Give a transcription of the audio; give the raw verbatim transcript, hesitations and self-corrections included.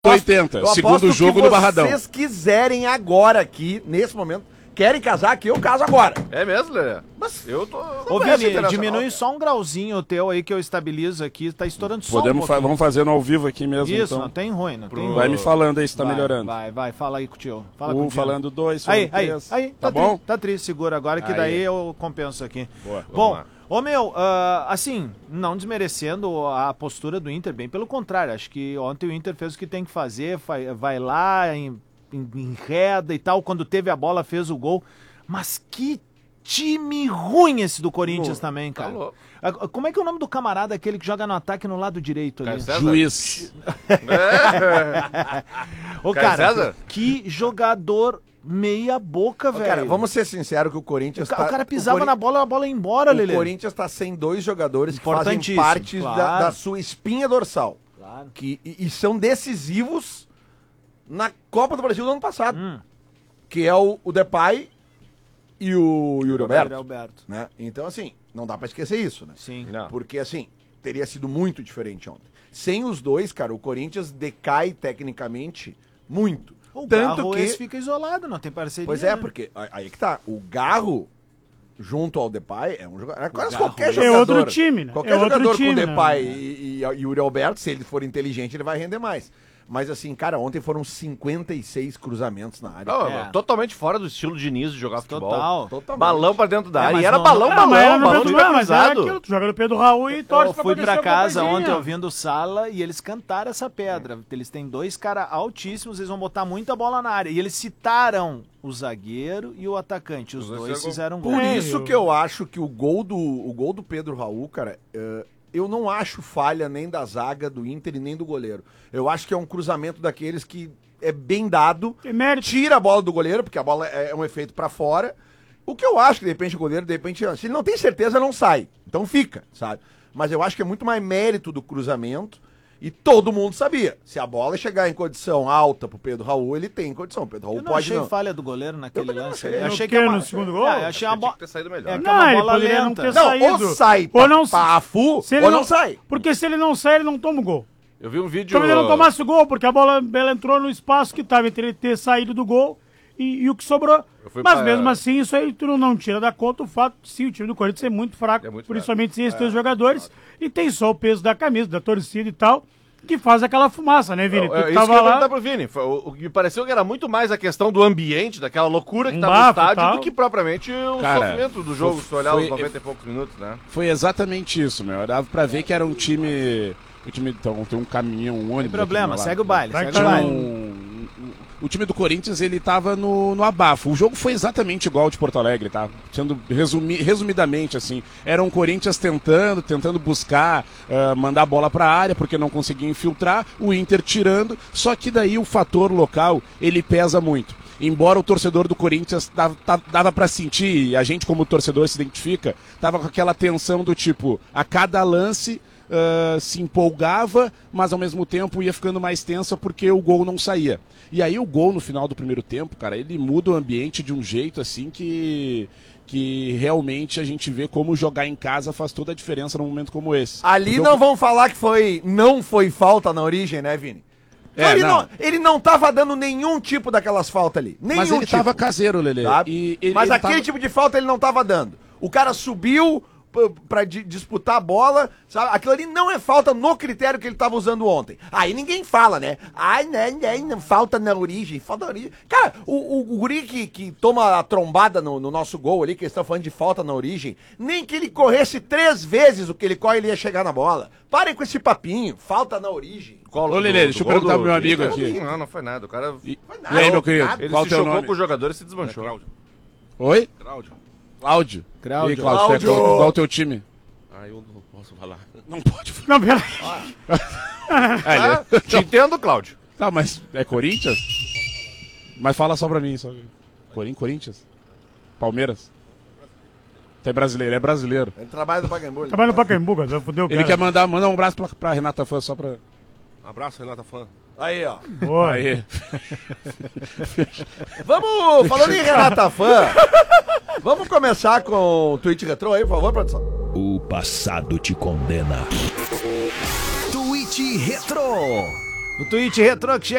oitenta. Eu Segundo aposto jogo que do Barradão. Se vocês quiserem agora aqui, nesse momento, querem casar aqui, eu caso agora. É mesmo, Lelê? Mas eu tô... Ô, Vini, diminui só um grauzinho o teu aí que eu estabilizo aqui, tá estourando só Podemos um fa Vamos fazendo ao vivo aqui mesmo, Isso, então. não tem ruim, não Pro... tem ruim. Vai me falando aí se tá vai, melhorando. Vai, vai, fala aí com o tio. Fala um com o tio. falando dois, aí, falando aí, três. aí, Tá, tá bom? Tri, tá triste, segura agora que Aí. daí eu compenso aqui. Boa, bom, lá. ô meu, uh, assim, não desmerecendo a postura do Inter, bem pelo contrário, acho que ontem o Inter fez o que tem que fazer, vai, vai lá, em, em, enreda e tal, quando teve a bola fez o gol, mas que time ruim esse do Corinthians Louco, também, cara. Tá louco. Como é que é o nome do camarada, aquele que joga no ataque no lado direito ali? Juiz. É. Ô, Caio cara, César? que jogador meia boca, Ô, velho. Cara, vamos ser sinceros que o Corinthians O, ca- tá... o cara pisava Cori- na bola, a bola ia embora, Lelê. O Corinthians tá sem dois jogadores que fazem Importantíssimo, parte claro. da, da sua espinha dorsal. Claro. Que, e, e são decisivos na Copa do Brasil do ano passado. Hum. Que é o, o Depay e o Yuri Alberto. Alberto. Né? Então, assim, não dá pra esquecer isso, né? Sim. Não. Porque, assim, teria sido muito diferente ontem. Sem os dois, cara, o Corinthians decai tecnicamente muito. O Tanto Garro que... esse fica isolado, não tem parceria. Pois é, né? porque a- aí que tá. O Garro, junto ao Depay, é um jogador. É quase Garro qualquer é jogador. outro time, né? Qualquer É outro jogador time, com né? o Depay e, e, e Yuri Alberto, se ele for inteligente, ele vai render mais. Mas assim, cara, ontem foram cinquenta e seis cruzamentos na área. Não, É. Totalmente fora do estilo de Diniz de jogar futebol. Total. Totalmente. Balão pra dentro da É, área. mas E era não- balão, não- Não, mas era balão, no balão de Beto, não, mas era cruzado. aquilo, tu joga no Pedro Raul e torce Eu pra fui acontecer pra casa alguma ontem coisinha. ouvindo o Sala e eles cantaram essa pedra. Eles têm dois caras altíssimos, eles vão botar muita bola na área. E eles citaram o zagueiro e o atacante. Os Os dois dois fizeram fizeram gol. Por É, isso eu- que eu acho que o gol do, o gol do Pedro Raul, cara, eh, eu não acho falha nem da zaga do Inter e nem do goleiro. Eu acho que é um cruzamento daqueles que é bem dado, Tem mérito. tira a bola do goleiro, porque a bola é um efeito pra fora. O que eu acho que de repente o goleiro, de repente, se ele não tem certeza, não sai. Então fica, sabe? Mas eu acho que é muito mais mérito do cruzamento. E todo mundo sabia. Se a bola chegar em condição alta pro Pedro Raul, ele tem condição. O Pedro Raul Eu não pode achei não. falha do goleiro naquele também não lance. achei. Eu No achei que quê? é uma... No segundo gol? É, eu achei a Tinha bola... que ter saído melhor. É que é Não, uma ele bola poderia não lenta. ter Não, saído. ou sai Ou não- pra Afu, Se ele ou não sai. Porque se ele não sai, ele não toma o gol. Eu vi um vídeo... Talvez ele não tomasse o gol, porque a bola ela entrou no espaço que estava entre ele ter saído do gol e, e o que sobrou. Eu fui Mas pra- mesmo assim, isso aí tu não tira da conta o fato de sim, o time do Corinthians ser muito fraco, É muito principalmente sem esses três jogadores, e tem só o peso da camisa, da torcida e tal, que faz aquela fumaça, né, Vini? É, Tu isso que tava eu ia lá... perguntar pro Vini. Foi- O, o que me pareceu que era muito mais a questão do ambiente, daquela loucura que Um tava no bafo e estádio, tal. do que propriamente o Cara, sofrimento do jogo, foi- se olhar foi- os noventa e poucos minutos, né? Foi exatamente isso, meu. Dava pra ver que era um time. O time então, tem um caminhão, um ônibus. Tem problema, aqui do meu lado. segue o baile, Vai segue que o tá baile. Um- o time do Corinthians, ele tava no, no abafo. O jogo foi exatamente igual ao de Porto Alegre, tá? Sendo resumi, resumidamente, assim. Era um Corinthians tentando, tentando buscar, ah, mandar a bola pra área, porque não conseguia infiltrar. O Inter tirando. Só que daí o fator local, ele pesa muito. Embora o torcedor do Corinthians dava, ta- dava para sentir, e a gente como torcedor se identifica, tava com aquela tensão do tipo, a cada lance ah, se empolgava, mas ao mesmo tempo ia ficando mais tensa porque o gol não saía. E aí o gol no final do primeiro tempo, cara, ele muda o ambiente de um jeito assim que, que realmente a gente vê como jogar em casa faz toda a diferença num momento como esse. Ali Porque não o- vão falar que foi, não foi falta na origem, né, Vini? É, ele, não. não. ele não tava dando nenhum tipo daquelas faltas ali. Nenhum Mas ele tipo. tava caseiro, Lelê. Sabe? E ele- Mas ele aquele tava- tipo de falta ele não tava dando. O cara subiu p- pra di- disputar a bola, sabe? Aquilo ali não é falta no critério que ele tava usando ontem. Aí ninguém fala, né? Ai, né, né, não, falta na origem, falta na origem. Cara, o, o, o guri que, que toma a trombada no, no nosso gol ali, que eles estão falando de falta na origem, nem que ele corresse três vezes o que ele corre, ele ia chegar na bola. Parem com esse papinho, falta na origem. Qual Ô, Lelê, deixa eu perguntar pro meu amigo aqui. Não, não foi nada. O cara... E, e aí, meu querido, Ele qual o se teu chocou nome? com o jogador e se desmanchou. Oi? Cláudio. Cláudio. Cláudio. E aí, Cláudio, tu é Cláudio. qual qual o teu time? Ah, eu não posso falar. Não pode falar. Não, pera... É, ele- Ah, te entendo, Cláudio. Tá, mas é Corinthians? Mas fala só pra mim. Só... Corin- Corinthians? Palmeiras? Tu é brasileiro, é brasileiro. Ele trabalha no Pacaembu. Trabalha no Pacaembu, cara, já fudeu o Ele cara. quer mandar, mandar um abraço pra, pra Renata Fã, só pra... Abraço, Renata Fã. Aí, ó. Boa. Aí. Vamos, falando em Renata Fã, vamos começar com o tweet retrô aí, por favor, produção. O passado te condena. Tweet Retro. O tweet retrô que chega